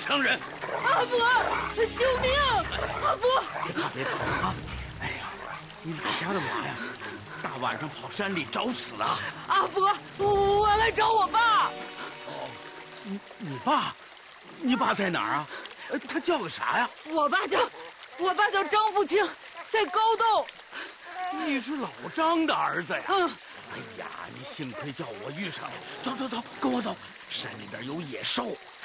城人。 阿伯，救命！阿伯， 别怕别怕啊！哎呀，你哪家的娃呀？大晚上跑山里找死啊！ 阿伯，我来找我爸。 哦，你爸？你爸在哪儿啊？他叫个啥呀？ 我爸叫张富清，在高洞。 你是老张的儿子呀？ 嗯。 哎呀，你幸亏叫我遇上了。走走走，跟我走，山里边有野兽。